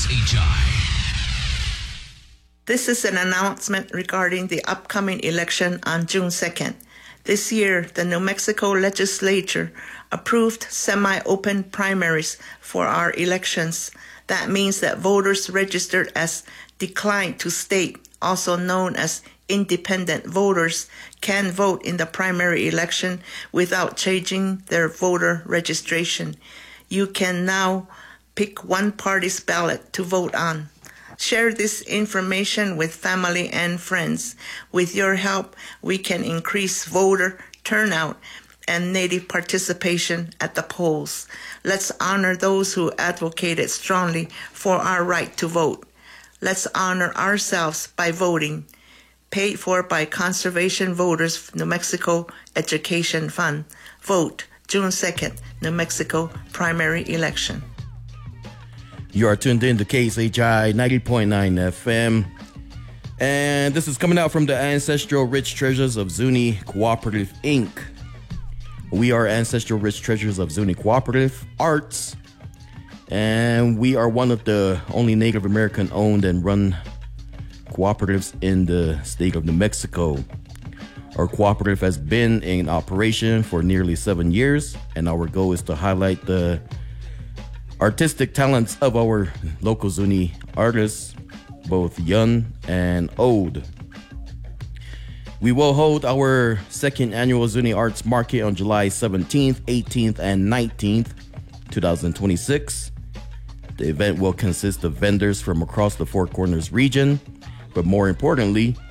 KSHI. This is an announcement regarding the upcoming election on June 2nd. This year, the New Mexico legislature approved semi-open primaries for our elections. That means that voters registered as declined to state, also known as independent voters, can vote in the primary election without changing their voter registration. You can now pick one party's ballot to vote on. Share this information with family and friends. With your help, we can increase voter turnout and Native participation at the polls. Let's honor those who advocated strongly for our right to vote. Let's honor ourselves by voting. Paid for by Conservation Voters New Mexico Education Fund. Vote June 2nd, New Mexico primary election. You are tuned in to KSHI 90.9 FM. And this is coming out from the Ancestral Rich Treasures of Zuni Cooperative, Inc. We are Ancestral Rich Treasures of Zuni Cooperative Arts. And we are one of the only Native American owned and run cooperatives in the state of New Mexico. Our cooperative has been in operation for nearly 7 years. And our goal is to highlight the artistic talents of our local Zuni artists, both young and old. We will hold our second annual Zuni Arts Market on July 17th, 18th, and 19th, 2026. The event will consist of vendors from across the Four Corners region, but more importantly,